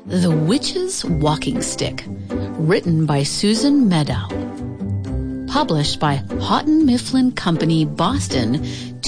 The Witch's Walking Stick, written by Susan Meadow. Published by Houghton Mifflin Company, Boston,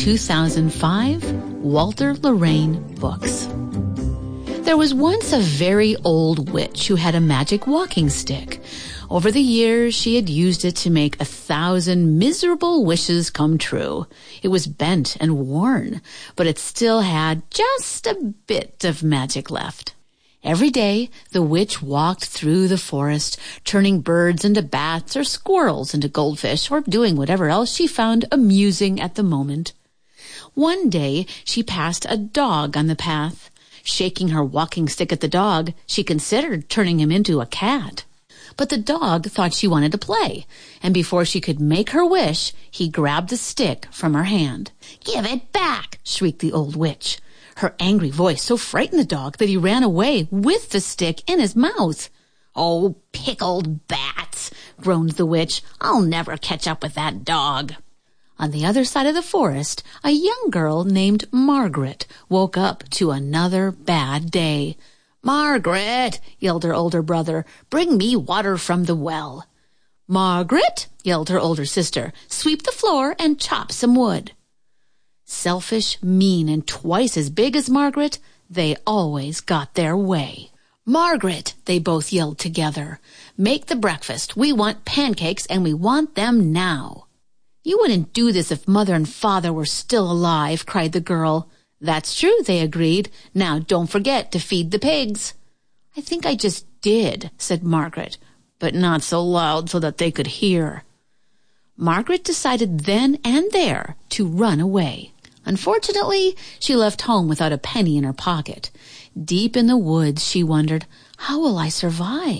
2005, Walter Lorraine Books. There was once a very old witch who had a magic walking stick. Over the years, she had used it to make 1,000 miserable wishes come true. It was bent and worn, but it still had just a bit of magic left. Every day, the witch walked through the forest, turning birds into bats or squirrels into goldfish, or doing whatever else she found amusing at the moment. One day, she passed a dog on the path. Shaking her walking stick at the dog, she considered turning him into a cat. But the dog thought she wanted to play, and before she could make her wish, he grabbed the stick from her hand. "Give it back!" shrieked the old witch. Her angry voice so frightened the dog that he ran away with the stick in his mouth. "Oh, pickled bats!" groaned the witch. "I'll never catch up with that dog." On the other side of the forest, a young girl named Margaret woke up to another bad day. "Margaret!" yelled her older brother. "Bring me water from the well." "Margaret!" yelled her older sister. "Sweep the floor and chop some wood." Selfish, mean, and twice as big as Margaret, they always got their way. "Margaret!" they both yelled together. "Make the breakfast. We want pancakes, and we want them now." "You wouldn't do this if Mother and Father were still alive," cried the girl. "That's true," they agreed. "Now don't forget to feed the pigs." "I think I just did," said Margaret, but not so loud so that they could hear. Margaret decided then and there to run away. Unfortunately, she left home without a penny in her pocket. Deep in the woods, she wondered, "How will I survive?"